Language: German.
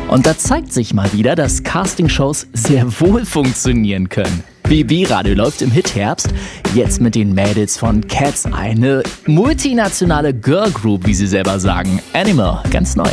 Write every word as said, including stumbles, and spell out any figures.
Und da zeigt sich mal wieder, dass Castingshows sehr wohl funktionieren können. B B Radio läuft im Hit-Herbst jetzt mit den Mädels von Cat's Eye, eine multinationale Girl Group, wie sie selber sagen. Animal, ganz neu.